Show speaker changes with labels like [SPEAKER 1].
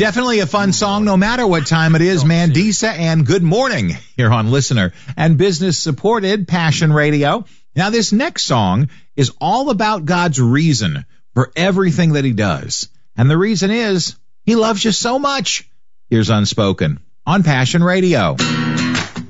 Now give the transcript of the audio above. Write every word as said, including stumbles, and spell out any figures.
[SPEAKER 1] Definitely a fun song no matter what time it is. Mandisa and Good Morning here on Listener and Business Supported Passion Radio. Now this next song is all about God's reason for everything that he does. And the reason is he loves you so much. Here's Unspoken on Passion Radio.